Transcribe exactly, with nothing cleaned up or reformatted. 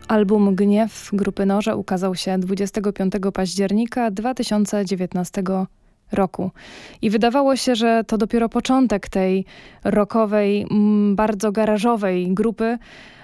Album Gniew grupy Norze ukazał się dwudziestego piątego października dwa tysiące dziewiętnastego roku. I wydawało się, że to dopiero początek tej rockowej, bardzo garażowej grupy,